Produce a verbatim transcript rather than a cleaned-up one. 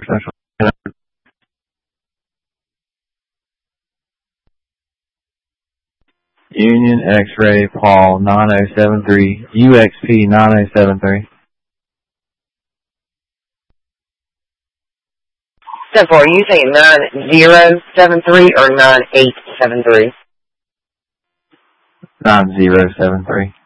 Union X-ray Paul nine oh seven three, U X P nine oh seven three. ten four, are you saying nine zero seven three or nine eight seven three? nine zero seven three.